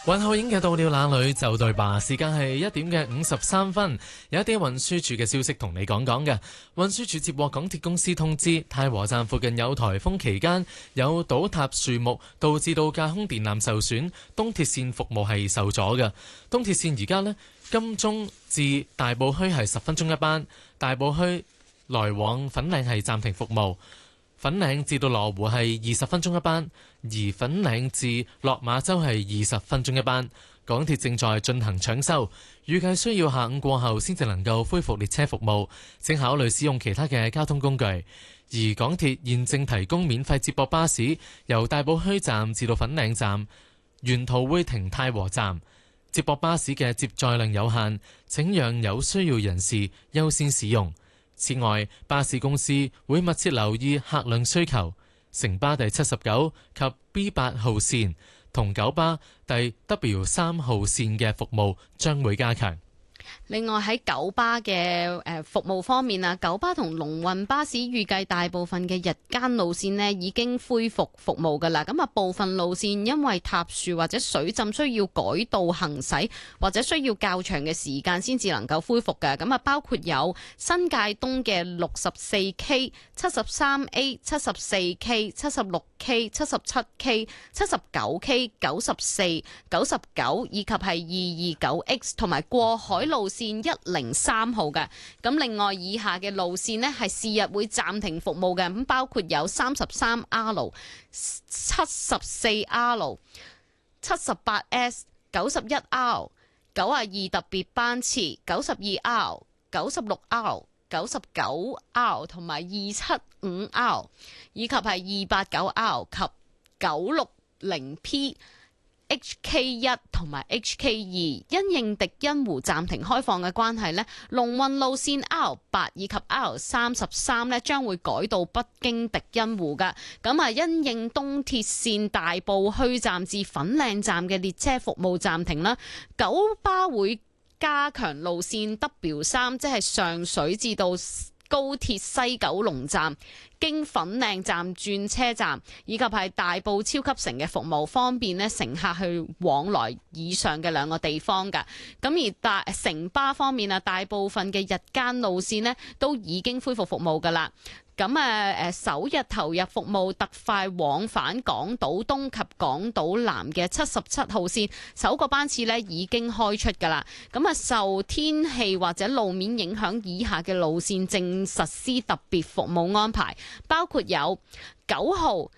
運後影嘅到了哪裏就對吧？時間係1點嘅53分，有一啲運輸署嘅消息同你講講嘅。運輸署接獲港鐵公司通知，太和站附近有颱風期間有倒塌樹木，導致到架空電纜受損，東鐵線服務係受阻嘅。東鐵線而家呢，金鐘至大埔墟係10分鐘一班，大埔墟來往粉嶺係暫停服務。粉嶺至到羅湖係20分鐘一班，而粉嶺至落馬洲係20分鐘一班。港鐵正在進行搶修，預計需要下午過後先至能夠恢復列車服務，請考慮使用其他嘅交通工具。而港鐵現正提供免費接駁巴士，由大埔墟站至到粉嶺站，沿途會停太和站。接駁巴士嘅接載量有限，請讓有需要人士優先使用。此外，巴士公司會密切留意客量需求，城巴第79及 B8 號線同九巴第 W3 號線嘅服務將會加強。 另外喺九巴嘅服務方面啊，九巴同龍運巴士預計大部分嘅日間路線呢已經恢復服務㗎啦。咁啊，部分路線因為塌樹或者水浸需要改道行駛，或者需要較長嘅時間先至能夠恢復嘅。咁啊，包括有新界東嘅64K、73A、74K、76K、77K、79K、94、99以及係 229X 同埋過海路線103號嘅。咁另外以下嘅路線呢係是日會暫停服務嘅，咁包括有 33R、74R、78S、91R、92特別班次、92R、96R、99R 同埋275R， 以及係289R 及960P。HK1 同埋 HK2， 因應迪欣湖暫停開放嘅關係呢，龍運路線 R8 以及 R33 呢將會改到不經迪欣湖㗎。咁啊，因應東鐵線大埔墟站至粉嶺站嘅列車服務暫停啦，九巴會加強路線 W3， 即係上水至到高鐵西九龍站，經粉嶺站轉車站，以及係大埔超級城嘅服務，方便乘客去往來以上嘅兩個地方㗎。咁而城巴方面啊，大部分嘅日間路線呢都已經恢復服務㗎啦。咁首日投入服務特快往返港島東及港島南嘅77號線，首個班次呢已經開出㗎啦。咁啊，受天氣或者路面影響，以下嘅路線正實施特別服務安排，包括有9號